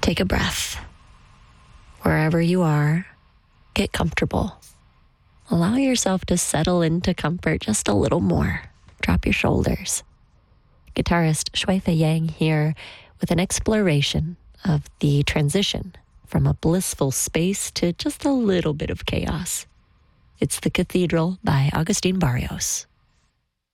take a breath. Wherever you are, get comfortable. Allow yourself to settle into comfort just a little more. Drop your shoulders. Guitarist Shuai-Fei Yang here with an exploration of the transition from a blissful space to just a little bit of chaos. It's The Cathedral by Agustin Barrios.